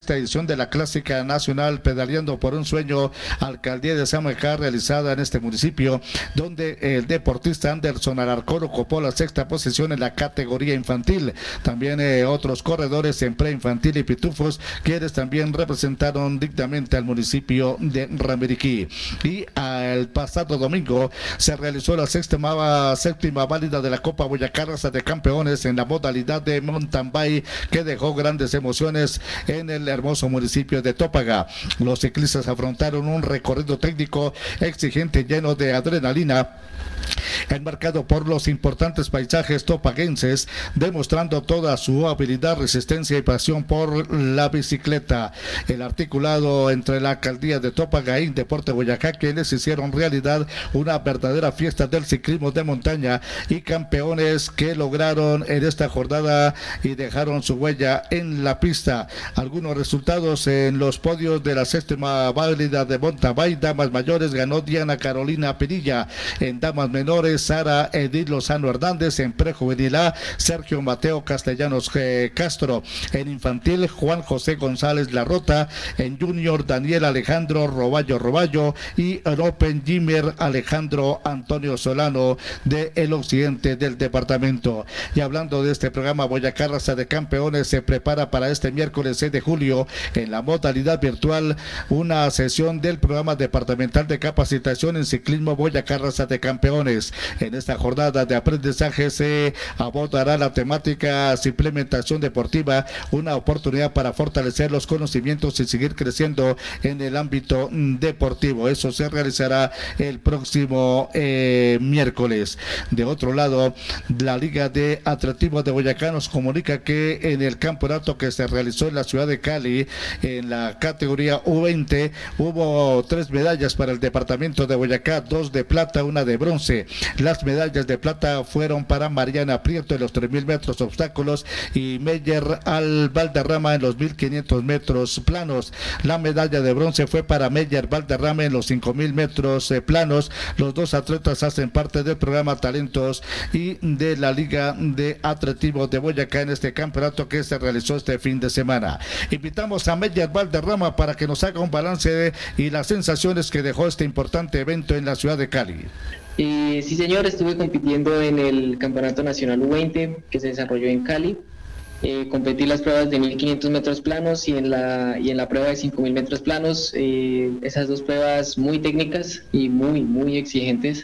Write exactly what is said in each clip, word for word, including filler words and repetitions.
sexta edición de la Clásica Nacional Pedaleando por un Sueño, Alcaldía de Samaicá, realizada en este municipio, donde el deportista Anderson Alarcón ocupó la sexta posición en la categoría infantil. También eh, otros corredores en preinfantil y pitufos, quienes también representaron dignamente al municipio de Ramiriquí. Y el pasado domingo se realizó la sexta, séptima válida de la Copa Boyacá Raza de Campeones en la modalidad de mountain bike, que dejó grandes emociones en el hermoso municipio de Topaga. Los ciclistas afrontaron un recorrido técnico exigente, lleno de adrenalina, enmarcado por los importantes paisajes topaguenses, demostrando toda su habilidad, resistencia y pasión por la bicicleta. El articulado entre la alcaldía de Topaga y Deporte Boyacá, quienes hicieron realidad una verdadera fiesta del ciclismo de montaña, y campeones que lograron en esta jornada y dejaron su huella en la pista. Algunos resultados en los podios de la séptima válida de mountain bike: damas mayores ganó Diana Carolina Perilla, en damas menores Sara Edith Lozano Hernández, en prejuvenil A Sergio Mateo Castellanos eh, Castro, en infantil Juan José González Larrota, en junior Daniel Alejandro Roballo Roballo, y en Open Jimmer Alejandro Antonio Solano de el occidente del departamento. Y hablando de este programa, Boyacá Raza de Campeones se prepara para este miércoles seis de julio en la modalidad virtual una sesión del programa departamental de capacitación en ciclismo Boyacá Raza de Campeones. En esta jornada de aprendizaje se abordará la temática implementación deportiva, una oportunidad para fortalecer los conocimientos y seguir creciendo en el ámbito deportivo. Eso se realizará el próximo eh, miércoles. De otro lado, la Liga de Atletismo de Boyacá nos comunica que en el campeonato que se realizó en la ciudad de Cali, en la categoría U veinte, hubo tres medallas para el departamento de Boyacá, dos de plata, una de bronce. Las medallas de plata fueron para Mariana Prieto en los tres mil metros obstáculos y Meyer Al Valderrama en los mil quinientos metros planos. La medalla de bronce fue para Meyer Valderrama en los cinco mil metros eh, planos. Los dos atletas hacen parte del programa Talentos y de la Liga de Atletismo de Boyacá en este campeonato que se realizó este fin de semana. Invitamos a Meyer Valderrama para que nos haga un balance de, y las sensaciones que dejó este importante evento en la ciudad de Cali. Eh, sí, señor, estuve compitiendo en el Campeonato Nacional U veinte que se desarrolló en Cali. Eh, competí las pruebas de mil quinientos metros planos y en la y en la prueba de cinco mil metros planos. Eh, esas dos pruebas muy técnicas y muy, muy exigentes.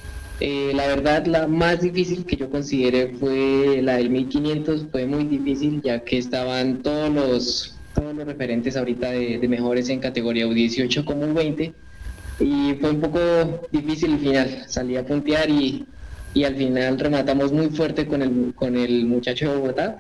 Eh, la verdad, la más difícil que yo consideré fue la del mil quinientos. Fue muy difícil, ya que estaban todos los, todos los referentes ahorita de, de mejores en categoría U dieciocho como U veinte. Y fue un poco difícil el final, salí a puntear y, y al final rematamos muy fuerte con el, con el muchacho de Bogotá,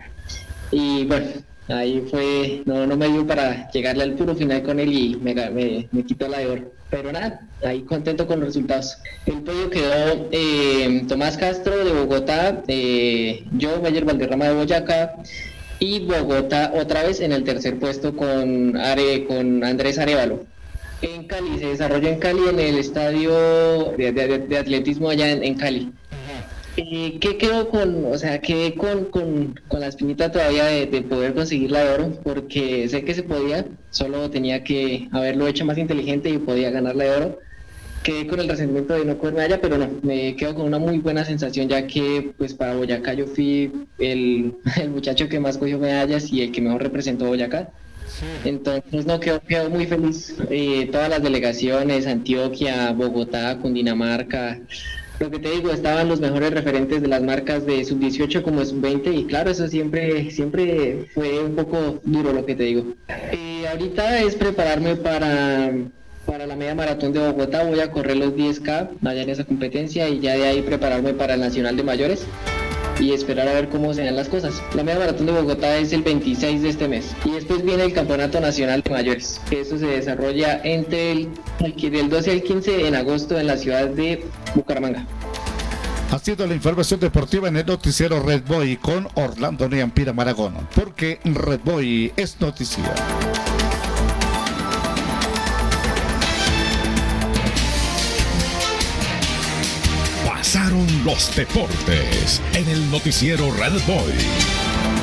y bueno, ahí fue, no, no me dio para llegarle al puro final con él y me, me, me quitó la de oro, pero nada, ahí contento con los resultados. El podio quedó eh, Tomás Castro de Bogotá, eh, yo, Meyer Valderrama de Boyacá, y Bogotá otra vez en el tercer puesto con, Are, con Andrés Arevalo. En Cali, se desarrolló en Cali, en el estadio de, de, de atletismo allá en, en Cali. Eh, ¿Qué quedó con, o sea, quedé con, con, con la espinita todavía de, de poder conseguir la de oro? Porque sé que se podía, solo tenía que haberlo hecho más inteligente y podía ganar la de oro. Quedé con el resentimiento de no coger medalla, pero no, me quedo con una muy buena sensación, ya que pues para Boyacá yo fui el, el muchacho que más cogió medallas y el que mejor representó Boyacá. Entonces no quedo, quedo muy feliz. Eh, todas las delegaciones, Antioquia, Bogotá, Cundinamarca, lo que te digo, estaban los mejores referentes de las marcas de sub dieciocho como sub veinte, y claro, eso siempre siempre fue un poco duro, lo que te digo. Eh, ahorita es prepararme para para la media maratón de Bogotá. Voy a correr los diez K allá en esa competencia y ya de ahí prepararme para el Nacional de Mayores y esperar a ver cómo se dan las cosas. La media maratón de Bogotá es el veintiséis de este mes y después viene el Campeonato Nacional de Mayores, que eso se desarrolla entre el, el del doce al quince en agosto en la ciudad de Bucaramanga. Ha sido la información deportiva en el noticiero Red Boy con Orlando Neampira Maragón, porque Red Boy es noticia. Pasaron los deportes en el noticiero Red Boy.